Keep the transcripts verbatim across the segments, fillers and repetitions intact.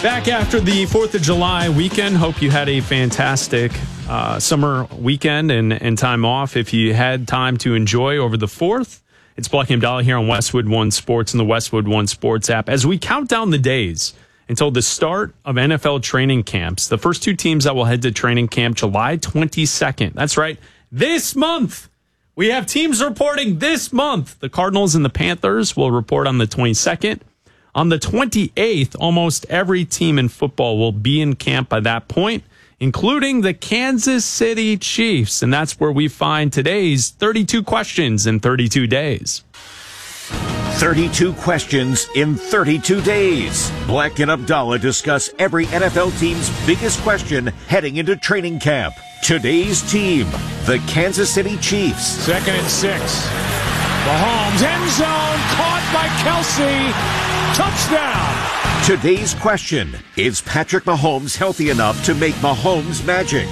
Back after the fourth of July weekend. Hope you had a fantastic uh, summer weekend and, and time off. If you had time to enjoy over the fourth, it's Black and Dolly here on Westwood One Sports and the Westwood One Sports app. As we count down the days until the start of N F L training camps, the first two teams that will head to training camp July twenty-second. That's right, this month. We have teams reporting this month. The Cardinals and the Panthers will report on the twenty-second. On the twenty-eighth, almost every team in football will be in camp by that point, including the Kansas City Chiefs. And that's where we find today's thirty-two questions in thirty-two days. thirty-two questions in thirty-two days. Black and Abdallah discuss every N F L team's biggest question heading into training camp. Today's team, the Kansas City Chiefs. Second and six. Mahomes, end zone, caught by Kelsey. Touchdown. Today's question, is Patrick Mahomes healthy enough to make Mahomes magic?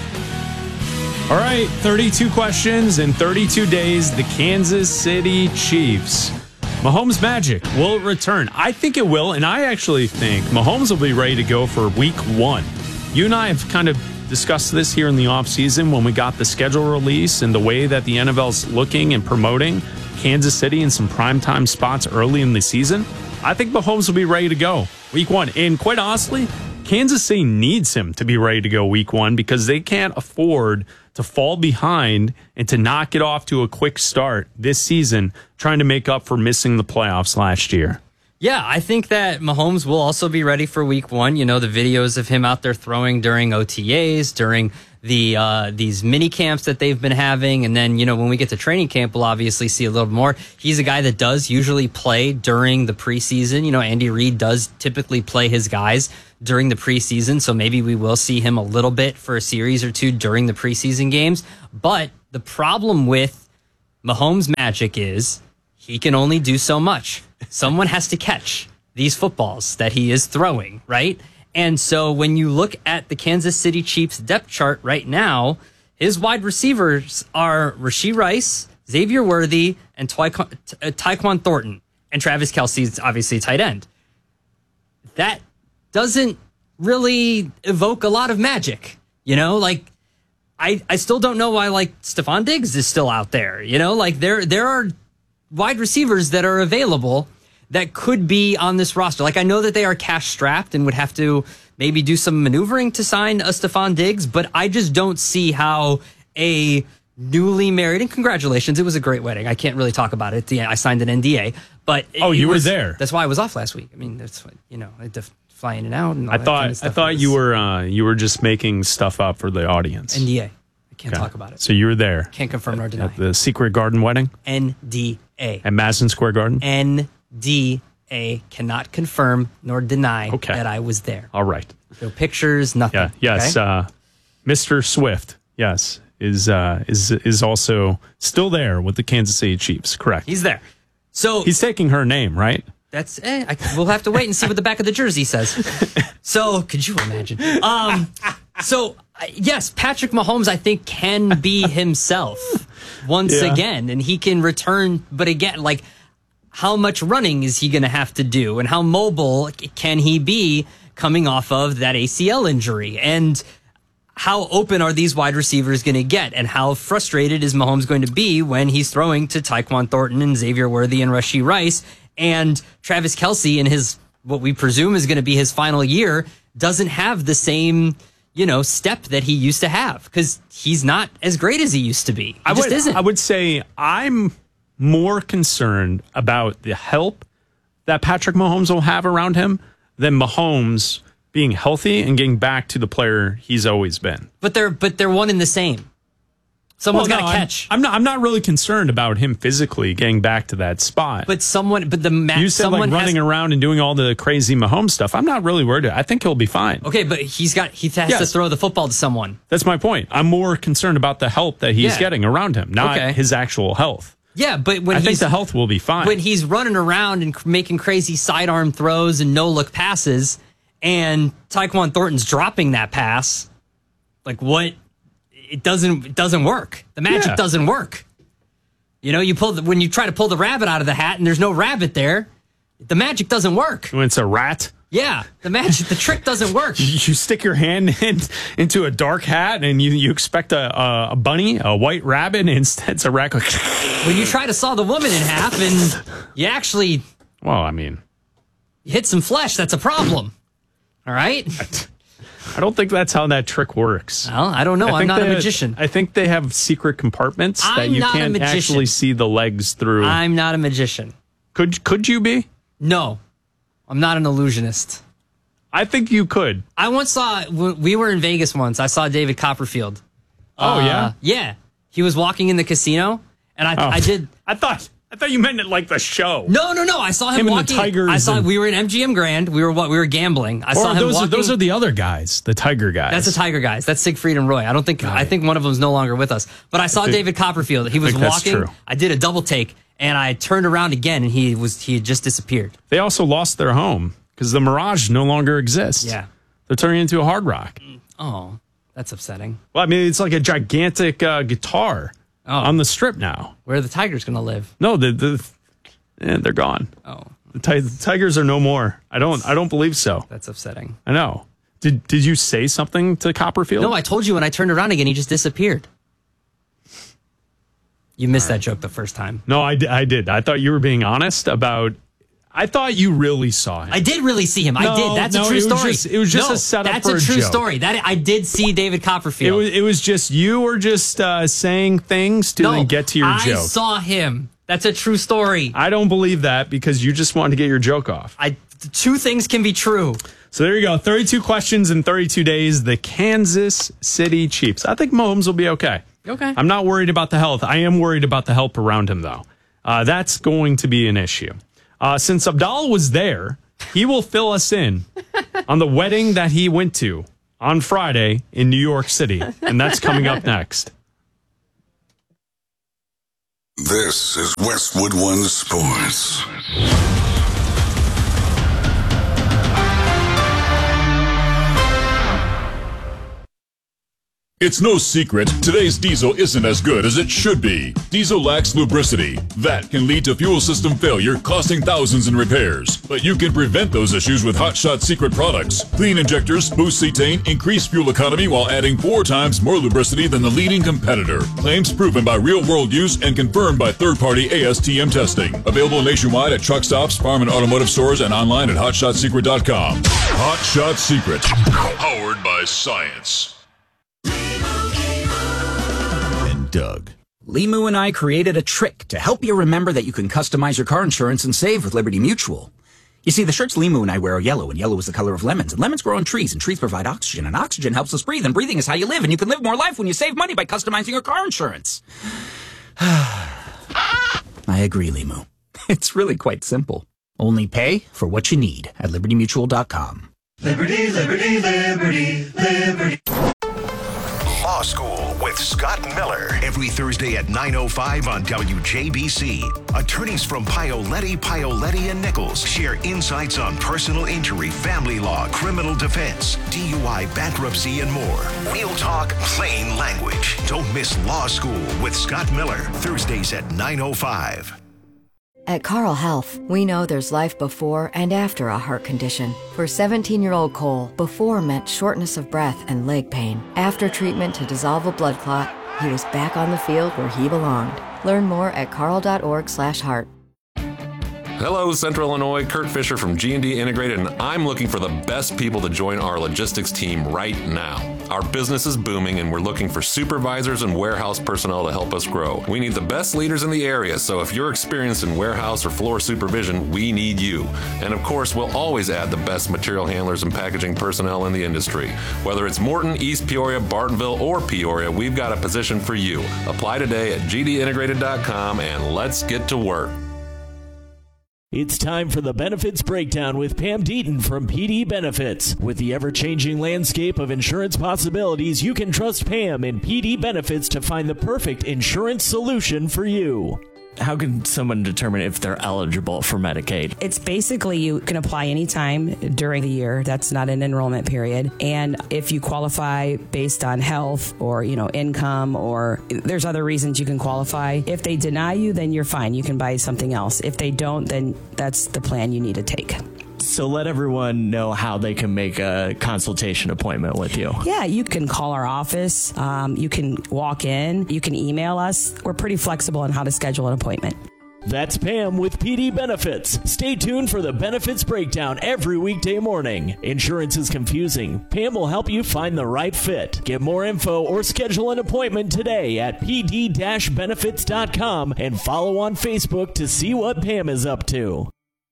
All right, thirty-two questions in thirty-two days. The Kansas City Chiefs. Mahomes magic will it return? I think it will, and I actually think Mahomes will be ready to go for week one. You and I have kind of discussed this here in the offseason when we got the schedule release and the way that the N F L's looking and promoting Kansas City in some primetime spots early in the season. I think Mahomes will be ready to go week one. And quite honestly, Kansas City needs him to be ready to go week one because they can't afford to fall behind and to not get off to a quick start this season, trying to make up for missing the playoffs last year. Yeah, I think that Mahomes will also be ready for week one. You know, the videos of him out there throwing during O T As, during the uh, these mini camps that they've been having. And then, you know, when we get to training camp, we'll obviously see a little more. He's a guy that does usually play during the preseason. You know, Andy Reid does typically play his guys during the preseason. So maybe we will see him a little bit for a series or two during the preseason games. But the problem with Mahomes' magic is he can only do so much. Someone has to catch these footballs that he is throwing, right? And so when you look at the Kansas City Chiefs depth chart right now, his wide receivers are Rashee Rice, Xavier Worthy, and Tyquan, uh, Tyquan Thornton. And Travis Kelce's obviously tight end. That doesn't really evoke a lot of magic. You know, like, I, I still don't know why, like, Stephon Diggs is still out there. You know, like, there there are wide receivers that are available that could be on this roster. Like, I know that they are cash strapped and would have to maybe do some maneuvering to sign a Stephon Diggs, but I just don't see how a newly married, and congratulations, it was a great wedding. I can't really talk about it. Yeah, I signed an N D A, but oh, you was, were there. That's why I was off last week. I mean, that's what, you know, I had to fly in and out. And all I that thought kind of stuff. I thought was you were uh, you were just making stuff up for the audience. N D A. I can't Okay. talk about it. So you were there. Can't confirm nor deny. At the Secret Garden wedding N D A. at Madison Square Garden. N D A cannot confirm nor deny Okay. that I was there. All right. No pictures, nothing. Yeah. Yes. Okay? Uh, Mister Swift. Yes. Is uh, is is also still there with the Kansas City Chiefs. Correct. He's there. So He's taking her name, right? that's eh, I, we'll have to wait and see what the back of the jersey says. So could you imagine? Um, so uh, yes, Patrick Mahomes, I think, can be himself once Yeah. again, and he can return. But again, like, how much running is he going to have to do, and how mobile can he be coming off of that A C L injury, and how open are these wide receivers going to get, and how frustrated is Mahomes going to be when he's throwing to Tyquan Thornton and Xavier Worthy and Rashee Rice, and Travis Kelce in his, what we presume is going to be his final year, doesn't have the same, you know, step that he used to have, because he's not as great as he used to be. He I just would, isn't. I would say I'm more concerned about the help that Patrick Mahomes will have around him than Mahomes being healthy and getting back to the player he's always been. But they're but they're one and the same. Someone's Well, got no, to I'm- catch. I'm, not. I'm not really concerned about him physically getting back to that spot. But someone, but the ma- you said someone like running has, around and doing all the crazy Mahomes stuff. I'm not really worried. I think he'll be fine. Okay, but he's got he has Yes. to throw the football to someone. That's my point. I'm more concerned about the help that he's Yeah. getting around him, not Okay. his actual health. Yeah, but when I he's think the health will be fine. when he's running around and cr- making crazy sidearm throws and no look passes, and Tyquan Thornton's dropping that pass, like what? It doesn't it doesn't work. The magic Yeah. doesn't work. You know, you pull the, when you try to pull the rabbit out of the hat and there's no rabbit there, the magic doesn't work. When it's a rat. Yeah, the magic, the trick doesn't work. You stick your hand in, into a dark hat and you, you expect a, a, a bunny, a white rabbit, and instead it's a raccoon. When you try to saw the woman in half and you actually... Well, I mean... hit some flesh, that's a problem. All right? I don't think that's how that trick works. Well, I don't know. I I'm not they, a magician. I think they have secret compartments I'm that you not can't actually see the legs through. I'm not a magician. Could could you be? No. I'm not an illusionist. I think you could. I once saw, we were in Vegas once. I saw David Copperfield. Oh, uh, yeah? Yeah. He was walking in the casino, and I, oh. I did. I thought I thought you meant it like the show. No, no, no. I saw him, him walking. And the Tigers I saw. and, We were in M G M Grand. We were what? We were gambling. I or saw him those walking. Are, those are the other guys, the Tiger guys. That's the Tiger guys. That's Siegfried and Roy. I don't think. Got I it. think one of them's no longer with us. But I saw I think, David Copperfield. He was I walking. That's true. I did a double take, and I turned around again, and he was he had just disappeared. They also lost their home because the Mirage no longer exists. Yeah, they're turning into a Hard Rock. Oh, that's upsetting. Well, I mean, it's like a gigantic uh, guitar oh. on the Strip now. Where are the Tigers going to live? No, the the. And they're gone. Oh, the, ti- the Tigers are no more. I don't. I don't believe so. That's upsetting. I know. Did Did you say something to Copperfield? No, I told you when I turned around again, he just disappeared. You missed right. that joke the first time. No, I, d- I did. I thought you were being honest about. I thought you really saw him. I did really see him. No, I did. That's no, a true it story. Was just, it was just no, a setup that's for a That's a true joke. story. That I did see David Copperfield. It was. It was just you were just uh, saying things to no, then get to your I joke. I saw him. That's a true story. I don't believe that because you just wanted to get your joke off. I two things can be true. So there you go. thirty-two questions in thirty-two days. The Kansas City Chiefs. I think Mahomes will be okay. Okay. I'm not worried about the health. I am worried about the help around him, though. Uh, that's going to be an issue. Uh, since Abdallah was there, he will fill us in on the wedding that he went to on Friday in New York City. And that's coming up next. This is Westwood One Sports. It's no secret, today's diesel isn't as good as it should be. Diesel lacks lubricity. That can lead to fuel system failure, costing thousands in repairs. But you can prevent those issues with Hot Shot Secret products. Clean injectors, boost cetane, increase fuel economy while adding four times more lubricity than the leading competitor. Claims proven by real-world use and confirmed by third-party A S T M testing. Available nationwide at truck stops, farm and automotive stores, and online at hot shot secret dot com. Hot Shot Secret. Powered by science. Doug. Limu and I created a trick to help you remember that you can customize your car insurance and save with Liberty Mutual. You see, the shirts Limu and I wear are yellow, and yellow is the color of lemons, and lemons grow on trees, and trees provide oxygen, and oxygen helps us breathe, and breathing is how you live, and you can live more life when you save money by customizing your car insurance. I agree, Limu. It's really quite simple. Only pay for what you need at liberty mutual dot com. Liberty, liberty, liberty, liberty. Law School with Scott Miller. Every Thursday at nine oh five on W J B C. Attorneys from Paoletti, Paoletti and Nichols share insights on personal injury, family law, criminal defense, D U I, bankruptcy, and more. Real talk, plain language. Don't miss Law School with Scott Miller. Thursdays at nine oh five. At Carle Health, we know there's life before and after a heart condition. For seventeen-year-old Cole, before meant shortness of breath and leg pain. After treatment to dissolve a blood clot, he was back on the field where he belonged. Learn more at carle.org slash heart. Hello, Central Illinois. Kurt Fisher from G and D Integrated, and I'm looking for the best people to join our logistics team right now. Our business is booming, and we're looking for supervisors and warehouse personnel to help us grow. We need the best leaders in the area, so if you're experienced in warehouse or floor supervision, we need you. And of course, we'll always add the best material handlers and packaging personnel in the industry. Whether it's Morton, East Peoria, Bartonville, or Peoria, we've got a position for you. Apply today at g d integrated dot com, and let's get to work. It's time for the Benefits Breakdown with Pam Deaton from P D Benefits. With the ever-changing landscape of insurance possibilities, you can trust Pam and P D Benefits to find the perfect insurance solution for you. How can someone determine if they're eligible for Medicaid? It's basically you can apply anytime during the year. That's not an enrollment period. And if you qualify based on health or, you know, income, or there's other reasons you can qualify. If they deny you, then you're fine. You can buy something else. If they don't, then that's the plan you need to take. So let everyone know how they can make a consultation appointment with you. Yeah, you can call our office. Um, you can walk in. You can email us. We're pretty flexible on how to schedule an appointment. That's Pam with P D Benefits. Stay tuned for the benefits breakdown every weekday morning. Insurance is confusing. Pam will help you find the right fit. Get more info or schedule an appointment today at p d dash benefits dot com and follow on Facebook to see what Pam is up to.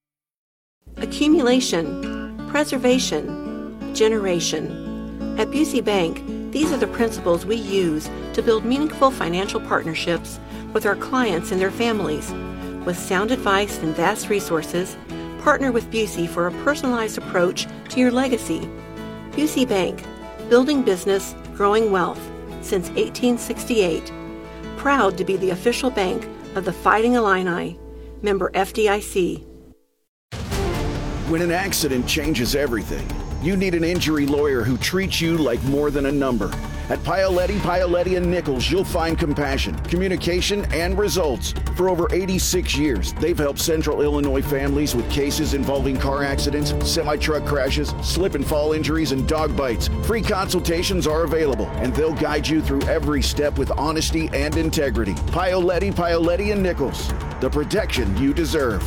Accumulation, preservation, generation. At Busey Bank, these are the principles we use to build meaningful financial partnerships with our clients and their families. With sound advice and vast resources, partner with Busey for a personalized approach to your legacy. Busey Bank, building business, growing wealth since eighteen sixty-eight. Proud to be the official bank of the Fighting Illini. Member F D I C. When an accident changes everything, you need an injury lawyer who treats you like more than a number. At Paoletti, Paoletti and Nichols, you'll find compassion, communication, and results. For over eighty-six years, they've helped Central Illinois families with cases involving car accidents, semi-truck crashes, slip and fall injuries, and dog bites. Free consultations are available, and they'll guide you through every step with honesty and integrity. Paoletti, Paoletti and Nichols, the protection you deserve.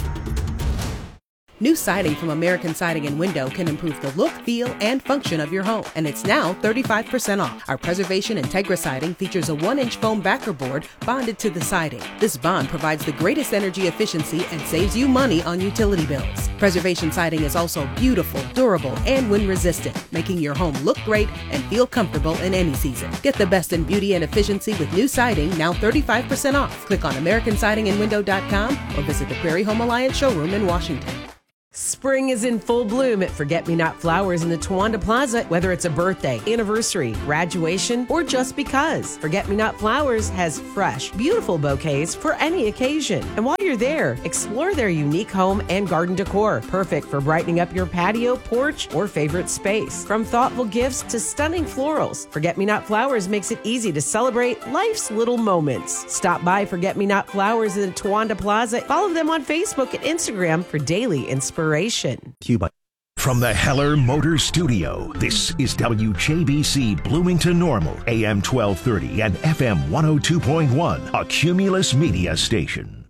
New siding from American Siding and Window can improve the look, feel, and function of your home, and it's now thirty-five percent off. Our Preservation Integra siding features a one-inch foam backer board bonded to the siding. This bond provides the greatest energy efficiency and saves you money on utility bills. Preservation siding is also beautiful, durable, and wind-resistant, making your home look great and feel comfortable in any season. Get the best in beauty and efficiency with new siding, now thirty-five percent off. Click on American Siding and Window dot com or visit the Prairie Home Alliance showroom in Washington. Spring is in full bloom at Forget-Me-Not Flowers in the Towanda Plaza. Whether it's a birthday, anniversary, graduation, or just because, Forget-Me-Not Flowers has fresh, beautiful bouquets for any occasion. And while you're there, explore their unique home and garden decor, perfect for brightening up your patio, porch, or favorite space. From thoughtful gifts to stunning florals, Forget-Me-Not Flowers makes it easy to celebrate life's little moments. Stop by Forget-Me-Not Flowers in the Towanda Plaza. Follow them on Facebook and Instagram for daily inspiration. Cuba. From the Heller Motor Studio, this is W J B C Bloomington Normal, A M twelve thirty and F M one oh two point one, a Cumulus media station.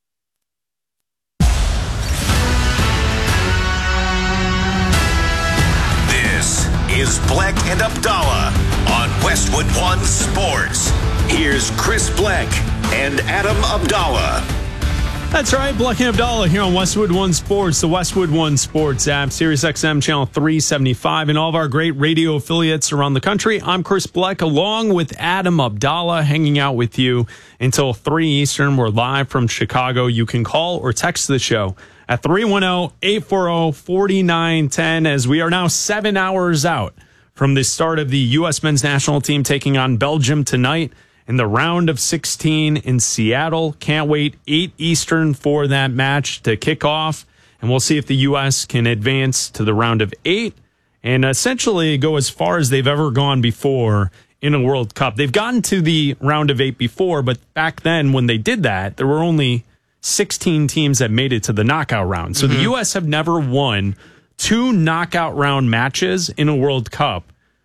This is Black and Abdallah on Westwood One Sports. Here's Chris Black and Adam Abdallah. That's right, Black and Abdallah here on Westwood One Sports, the Westwood One Sports app, Sirius X M channel three seventy-five, and all of our great radio affiliates around the country. I'm Chris Black, along with Adam Abdallah, hanging out with you until three Eastern. We're live from Chicago. You can call or text the show at three one zero, eight four zero, four nine one zero, as we are now seven hours out from the start of the U S men's national team taking on Belgium tonight in the round of sixteen in Seattle. Can't wait. eight Eastern for that match to kick off. And we'll see if the U S can advance to the round of eight and essentially go as far as they've ever gone before in a World Cup. They've gotten to the round of eight before, but back then when they did that, there were only sixteen teams that made it to the knockout round. So mm-hmm. the U S have never won two knockout round matches in a World Cup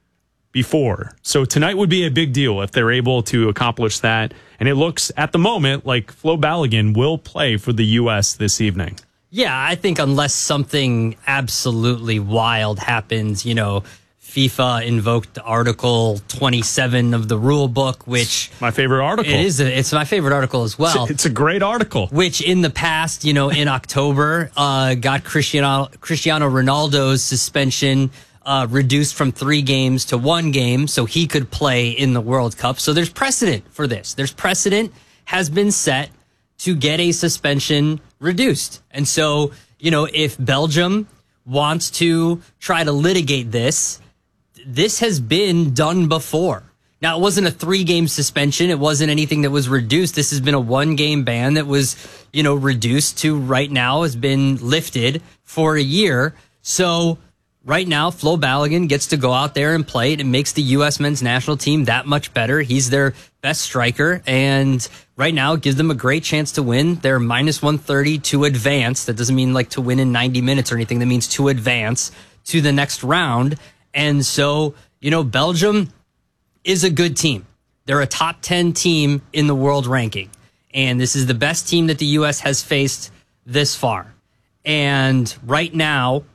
before. So tonight would be a big deal if they're able to accomplish that. And it looks at the moment like Flo Balogun will play for the U S this evening. Yeah, I think unless something absolutely wild happens, you know, FIFA invoked Article twenty-seven of the rule book, which my favorite article. It is. A, it's my favorite article as well. It's a, it's a great article. Which in the past, you know, in October, uh, got Cristiano Cristiano Ronaldo's suspension Uh, reduced from three games to one game so he could play in the World Cup. So there's precedent for this. There's precedent has been set to get a suspension reduced. And so, you know, if Belgium wants to try to litigate this, this has been done before. Now, it wasn't a three-game suspension. It wasn't anything that was reduced. This has been a one-game ban that was, you know, reduced to right now has been lifted for a year. So right now, Flo Balogun gets to go out there and play. It makes the U S men's national team that much better. He's their best striker, and right now it gives them a great chance to win. They're minus one thirty to advance. That doesn't mean like to win in ninety minutes or anything. That means to advance to the next round. And so, you know, Belgium is a good team. They're a top ten team in the world ranking. And this is the best team that the U S has faced this far. And right now,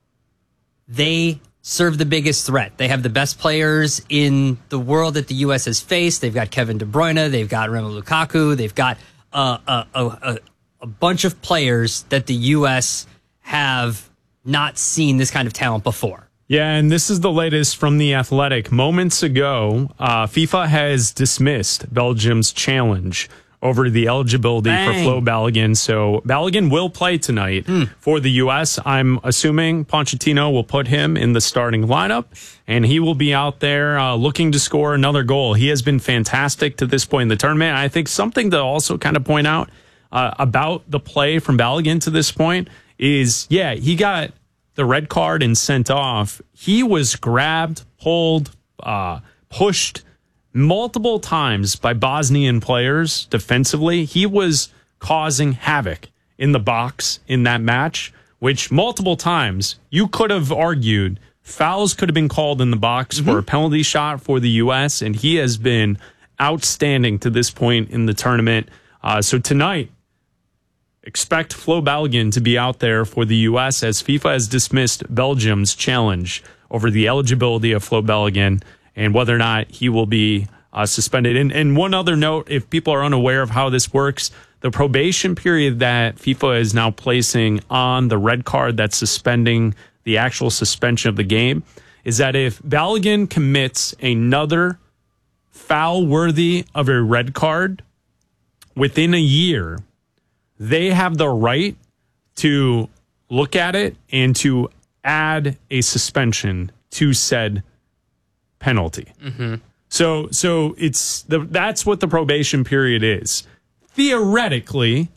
they serve the biggest threat. They have the best players in the world that the U S has faced. They've got Kevin De Bruyne. They've got Romelu Lukaku. They've got uh, a, a, a, a bunch of players that the U S have not seen this kind of talent before. Yeah, and this is the latest from The Athletic. Moments ago, uh, FIFA has dismissed Belgium's challenge over the eligibility Bang. for Flo Balogun. So Balogun will play tonight mm. for the U S. I'm assuming Pochettino will put him in the starting lineup, and he will be out there uh, looking to score another goal. He has been fantastic to this point in the tournament. I think something to also kind of point out uh, about the play from Balogun to this point is, yeah, he got the red card and sent off. He was grabbed, pulled, uh, pushed multiple times by Bosnian players defensively. He was causing havoc in the box in that match, which multiple times you could have argued fouls could have been called in the box mm-hmm. for a penalty shot for the U S, and he has been outstanding to this point in the tournament. Uh, so tonight, expect Flo Balogun to be out there for the U S as FIFA has dismissed Belgium's challenge over the eligibility of Flo Balogun and whether or not he will be uh, suspended. And, and one other note, if people are unaware of how this works, the probation period that FIFA is now placing on the red card that's suspending the actual suspension of the game is that if Balogun commits another foul worthy of a red card within a year, they have the right to look at it and to add a suspension to said penalty. Mm-hmm. So, so it's the that's what the probation period is. Theoretically,